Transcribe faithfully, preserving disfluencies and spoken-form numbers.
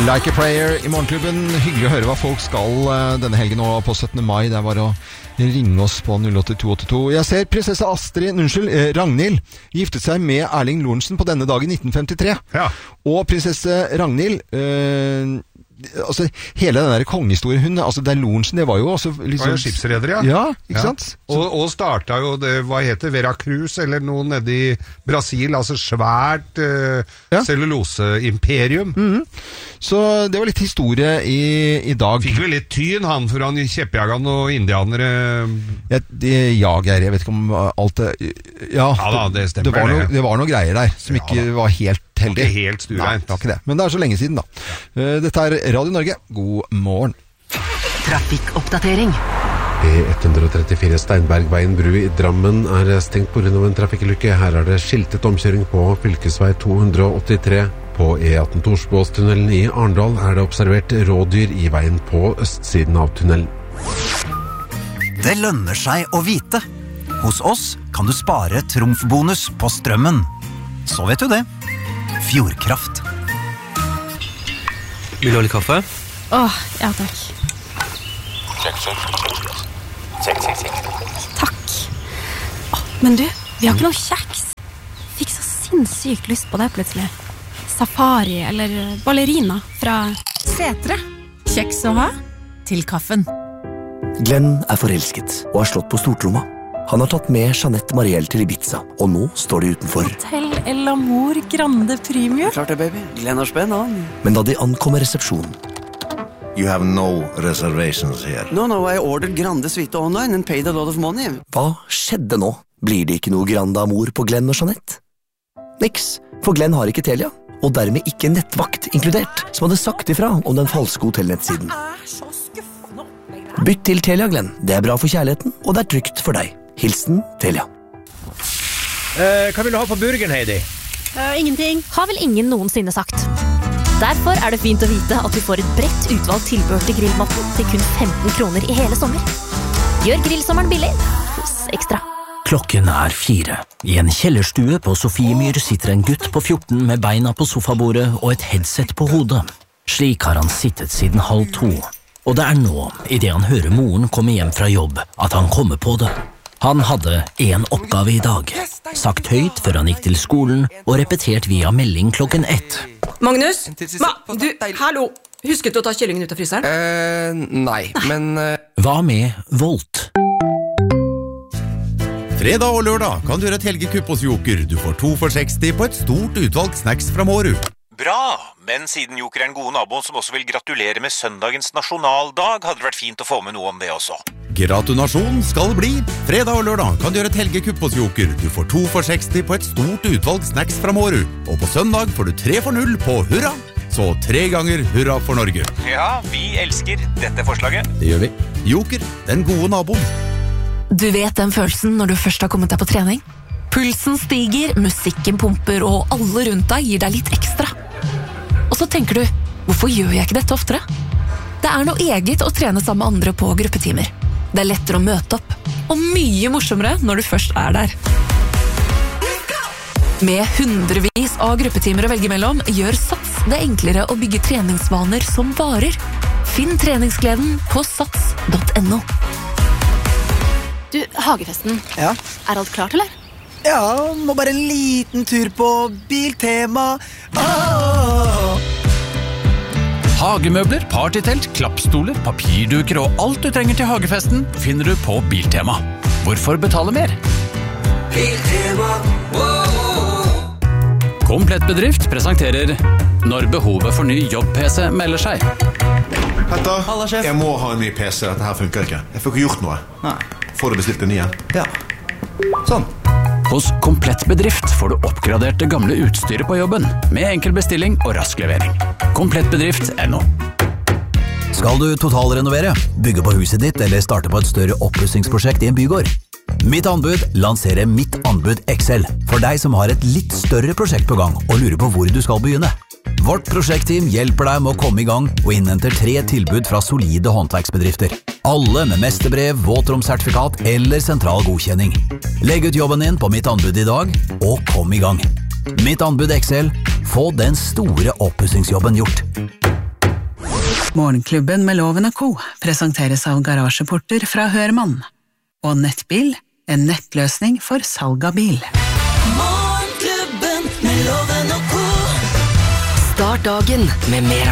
Like a Prayer I Morgenklubben. Hyggelig å høre hva folk skal denne helgen nå på syttende mai. Det er bare å ringe oss på null åtte to åtte to. Jeg ser prinsesse Astrid, unnskyld, eh, Ragnhild giftet seg med Erling Lorentzen på denne dagen nitten femtitre. Ja. Og prinsesse Ragnhild eh, altså hele den der kongehistorien hun, altså det er Lorentzen, det var jo også liksom, var jo skipsreder, ja. Ja, ikke ja. sant? Og, og startet jo det, hva heter Veracruz eller noe nede I Brasil, altså svært uh, ja. celluloseimperium. Mm-hmm. Så det var litt historie I, I dag. Fikk vel litt tyn han for han kjeppjagan og indianere. Ja, de jager, jeg vet ikke om alt det, ja, ja da, det stemmer. Det var, noe, det var noe greier der som ja, ikke var helt heldig. Ikke helt stureint. Nei, det var ikke det. Men det er så lenge siden da. Dette er Radio Norge. God morgen. Trafikkoppdatering. E ett trettifire Steinbergveien bru I Drammen er stengt på grunn av en trafikkulykke. Her er det skiltet omkjøring på fylkesvei to åttitre. På E atten Torsbåstunnelen I Arendal er det observert rådyr I veien på østsiden av tunnelen. Det lønner seg å vite. Hos oss kan du spare trumfbonus på strømmen. Så vet du det. Fjordkraft. Vil du ha litt kaffe? Åh, ja takk. Check, check. Check, check, check. Takk. Åh, men du, vi har ikke noe kjeks. Fikk så sinnssykt lyst på det plutselig. Safari eller ballerina fra Setre. Kjeks å ha til kaffen. Glenn er forelsket og har slått på stortromma. Han har tatt med Jeanette Marielle til Ibiza, og nå står de utenfor. Hotel El Amor Grande Premium. Klart det, baby. Glenn har spenn, han. Men da de ankommer resepsjonen. You have no reservations here. No, no, I ordered Grande Suite online and paid a lot of money. Hva skjedde nå? Blir det ikke noe Grande Amor på Glenn og Jeanette? Niks, for Glenn har ikke Telia, og dermed ikke nettvakt inkludert, som hadde sagt ifra om den falske hotellnettsiden. Bytt til Telia, Glenn. Det er bra for kjærligheten, og det er trygt for deg. Hilsen Telia. Eh, hva vil du ha på burgeren, Heidi? Uh, ingenting. Har vel ingen noensinne sagt. Derfor er det fint å vite at vi får et bredt utvalgt tilbør til grillmatten til kun femten kroner I hele sommer. Gjør grillsommeren billig hos Ekstra. Klokken er fire. I en kjellerstue på Sofiemyr sitter en gutt på fjorten med beina på sofabordet og et headset på hodet. Slik har han sittet siden halv to. Og det er nå, I det han hører moren komme hjem fra jobb, at han kommer på det. Han hadde en oppgave I dag, sagt høyt før han gikk til skolen, og repetert via melding klokken ett. Magnus? Ma, du, hallo! Husket du å ta kyllingen ut av fryseren? Eh, nei, men... Uh... Hva med Volt? Fredag og lørdag kan du gjøre et helgekupp hos Joker. Du får to for seksti på et stort utvalg snacks fra Mårud. Bra, men siden Joker er en god nabo som også vil gratulere med søndagens nasjonaldag, hadde det vært fint å få med noe om det også. Gratulasjon skal bli. Fredag og lørdag kan du gjøre et helgekupp hos Joker. Du får to for seksti på et stort utvalg snacks fra Mårud. Og på søndag får du tre for null på hurra. Så tre ganger hurra for Norge. Ja, vi elsker dette forslaget. Det gjør vi. Joker, den gode naboen. Du vet den følelsen når du først har kommet deg på trening? Pulsen stiger, musikken pumper, og alle rundt deg gir deg litt ekstra. Og så tenker du, hvorfor gjør jeg ikke dette oftere? Det er noe eget å trene sammen med andre på gruppetimer. Det er lettere å møte opp, og mye morsommere når du først er der. Med hundrevis av gruppetimer å velge mellom, gjør Sats det enklere å bygge treningsvaner som varer. Finn treningsgleden på sats punktum no. Du, hagefesten. Ja? Er alt klart, eller? Ja, må bare en liten tur på Biltema. Åh! Hagemøbler, partytelt, klappstoler, papirduker og alt du trenger til hagefesten finner du på Biltema. Hvorfor betale mer? Biltema, Komplett bedrift presenterer Når behovet for ny jobb-PC melder seg. Hetta, jeg må ha en ny PC, dette her funker ikke. Jeg får ikke gjort noe. Nei. Får du bestilt en ny igjen? Ja. Sånn. Hos Komplett bedrift får du oppgradert det gamle utstyret på jobben, med enkel bestilling og rask levering. Komplettbedrift punktum no. Skal du totalrenovere, bygge på huset ditt eller starte på et større oppussingsprosjekt I en bygård? Mitt anbud lanserer Mitt anbud X L for deg som har et litt større prosjekt på gang og lurer på hvor du skal begynne. Vårt prosjektteam hjelper deg med å komme I gang og innhenter tre tilbud fra solide håndverksbedrifter. Alle med mesterbrev, våtromsertifikat eller sentral godkjenning. Legg ut jobben din på Mitt anbud I dag og kom I gang. Mitt anbud X L, få den store oppussingsjobben gjort. Morgenklubben med Loven og Co. presenteres av garasjeporter fra Hørmann. Og Nettbil, en nettløsning for salg av bil. Morgenklubben med Loven og Co. Start dagen med mer